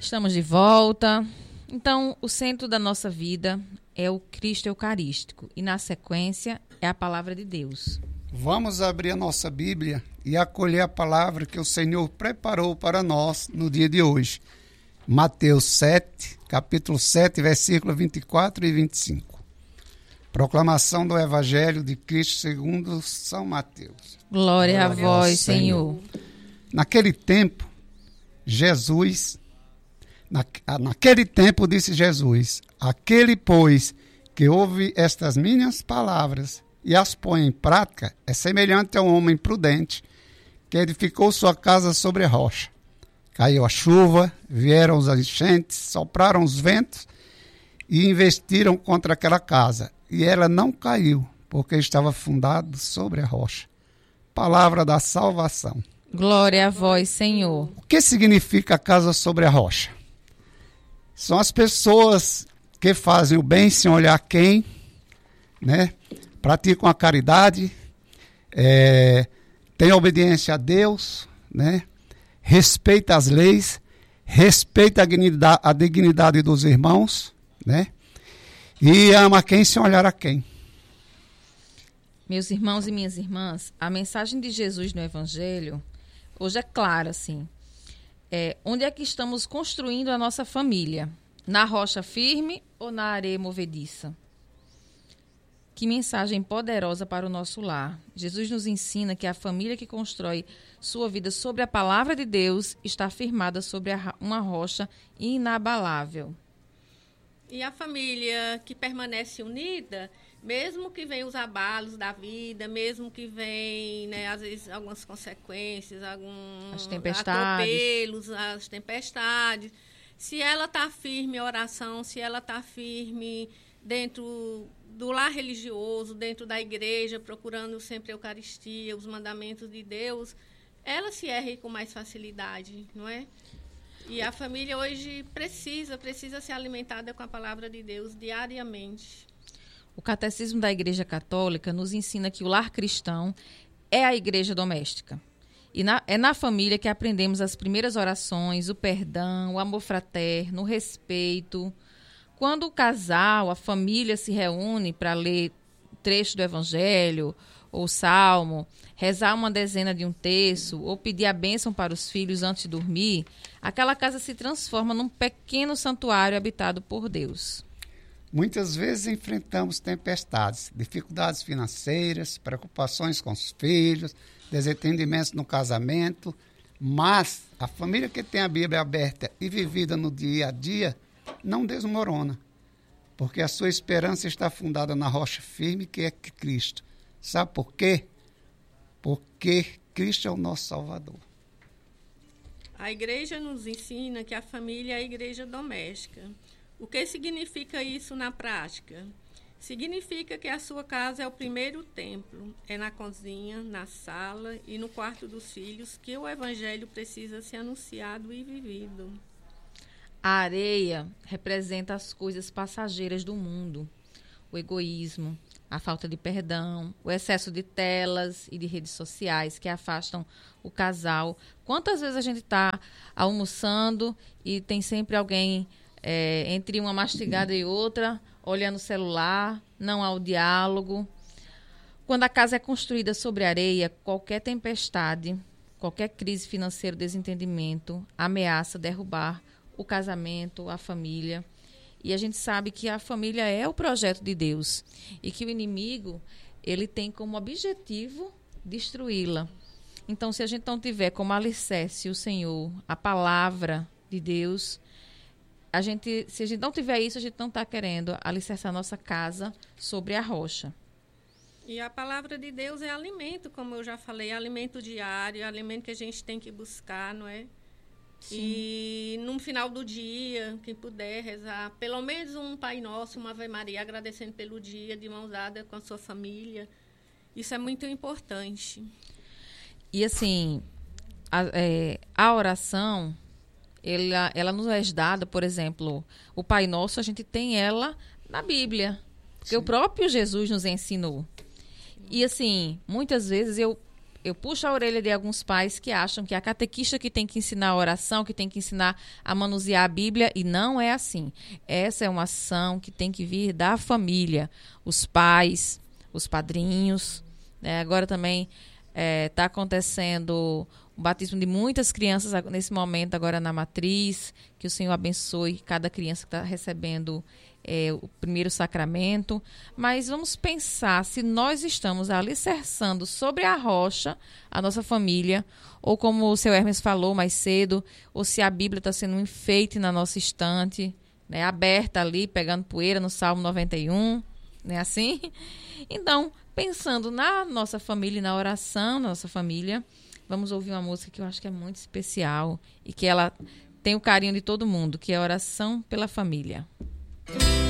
Estamos de volta. Então, o centro da nossa vida é o Cristo Eucarístico e, na sequência, é a Palavra de Deus. Vamos abrir a nossa Bíblia e acolher a palavra que o Senhor preparou para nós no dia de hoje. Mateus 7, capítulo 7, versículos 24 e 25. Proclamação do Evangelho de Cristo segundo São Mateus. Glória a vós, Senhor. Naquele tempo, naquele tempo disse Jesus: aquele, pois, que ouve estas minhas palavras e as põe em prática, é semelhante a um homem prudente que edificou sua casa sobre a rocha. Caiu a chuva, vieram as enchentes, sopraram os ventos e investiram contra aquela casa. E ela não caiu, porque estava fundada sobre a rocha. Palavra da salvação. Glória a vós, Senhor. O que significa a casa sobre a rocha? São as pessoas que fazem o bem sem olhar quem, né? Praticam a caridade, têm obediência a Deus, né? Respeita as leis, respeita a dignidade dos irmãos, né? E ama quem sem olhar a quem. Meus irmãos e minhas irmãs, a mensagem de Jesus no Evangelho hoje é clara, assim. Onde é que estamos construindo a nossa família? Na rocha firme ou na areia movediça? Que mensagem poderosa para o nosso lar. Jesus nos ensina que a família que constrói sua vida sobre a palavra de Deus está firmada sobre uma rocha inabalável. E a família que permanece unida, mesmo que venham os abalos da vida, mesmo que venham, né, às vezes, algumas consequências, as tempestades. Atropelos, as tempestades, se ela está firme em oração, se ela está firme dentro do lar religioso, dentro da igreja, procurando sempre a Eucaristia, os mandamentos de Deus, ela se ergue com mais facilidade, não é? E a família hoje precisa ser alimentada com a palavra de Deus diariamente. O Catecismo da Igreja Católica nos ensina que o lar cristão é a igreja doméstica. E é na família que aprendemos as primeiras orações, o perdão, o amor fraterno, o respeito. Quando o casal, a família se reúne para ler trecho do Evangelho ou Salmo, rezar uma dezena de um terço ou pedir a bênção para os filhos antes de dormir, aquela casa se transforma num pequeno santuário habitado por Deus. Muitas vezes enfrentamos tempestades, dificuldades financeiras, preocupações com os filhos, desentendimentos no casamento, mas a família que tem a Bíblia aberta e vivida no dia a dia não desmorona, porque a sua esperança está fundada na rocha firme que é Cristo. Sabe por quê? Porque Cristo é o nosso Salvador. A igreja nos ensina que a família é a igreja doméstica. O que significa isso na prática? Significa que a sua casa é o primeiro templo. É na cozinha, na sala e no quarto dos filhos que o Evangelho precisa ser anunciado e vivido. A areia representa as coisas passageiras do mundo, o egoísmo, a falta de perdão, o excesso de telas e de redes sociais que afastam o casal. Quantas vezes a gente está almoçando e tem sempre alguém entre uma mastigada e outra, olhando o celular, não há o diálogo. Quando a casa é construída sobre areia, qualquer tempestade, qualquer crise financeira, desentendimento, ameaça derrubar o casamento, a família. E a gente sabe que a família é o projeto de Deus e que o inimigo, ele tem como objetivo destruí-la. Então, se a gente não tiver como alicerce o Senhor, a palavra de Deus, se a gente não tiver isso, a gente não está querendo alicerçar a nossa casa sobre a rocha. E a palavra de Deus é alimento, como eu já falei, alimento diário, alimento que a gente tem que buscar, não é? Sim. E no final do dia, quem puder rezar, pelo menos um Pai Nosso, uma Ave Maria, agradecendo pelo dia, de mãos dadas com a sua família. Isso é muito importante. E assim, a oração, ela nos é dada, por exemplo, o Pai Nosso, a gente tem ela na Bíblia, porque o próprio Jesus nos ensinou. E assim, muitas vezes eu puxo a orelha de alguns pais que acham que a catequista que tem que ensinar a oração, que tem que ensinar a manusear a Bíblia, e não é assim. Essa é uma ação que tem que vir da família, os pais, os padrinhos, né? Agora também está acontecendo o batismo de muitas crianças nesse momento, agora na matriz, que o Senhor abençoe cada criança que está recebendo o primeiro sacramento. Mas vamos pensar se nós estamos alicerçando sobre a rocha a nossa família, ou como o seu Hermes falou mais cedo, ou se a Bíblia está sendo um enfeite na nossa estante, né, aberta ali, pegando poeira no Salmo 91, não é assim? Então, pensando na nossa família e na oração da nossa família, vamos ouvir uma música que eu acho que é muito especial e que ela tem o carinho de todo mundo, que é a Oração pela Família.